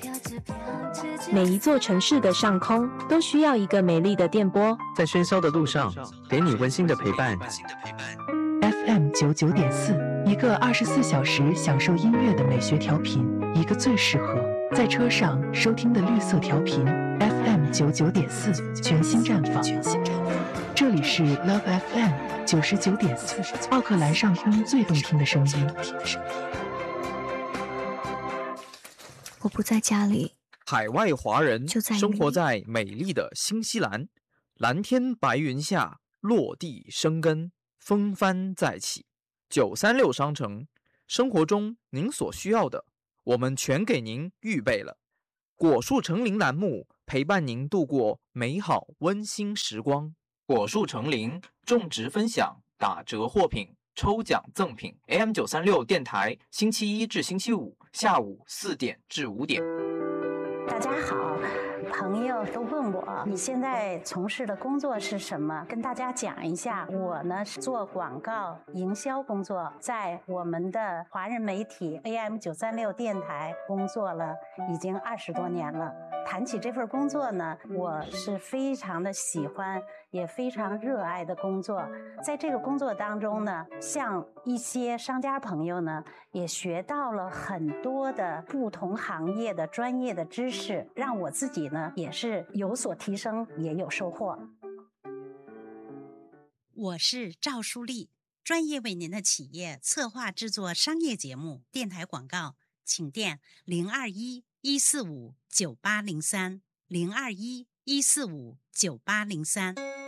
每一座城市的上空都需要一个美丽的电波， 在喧嚣的路上，给你温馨的陪伴。 FM 99.4，一个24小时享受音乐的美学调频，一个最适合在车上收听的绿色调频。FM 99.4，全新绽放。这里是 Love FM 99.4，奥克兰上空最动听的声音。 我不在家里， 海外华人就在生活在美丽的新西兰，蓝天白云下落地生根，风帆再起。936商城，生活中您所需要的，我们全给您预备了。果树成林栏目陪伴您度过美好温馨时光。果树成林种植分享打折货品抽奖赠品 AM936 电台星期一至星期五下午4点至5点。 大家好，朋友都问我你现在从事的工作是什么，跟大家讲一下。我呢是做广告营销工作，在我们的华人媒体 AM936 电台工作了已经20多年了。谈起这份工作呢，我是非常的喜欢也非常热爱的工作。在这个工作当中呢，像一些商家朋友呢也学到了很多的不同行业的专业的知识，让我自己呢也是有所提升，也有收获。 我是赵淑丽，专业为您的企业策划制作商业节目、电台广告，请电021-145-9803 021-145-9803。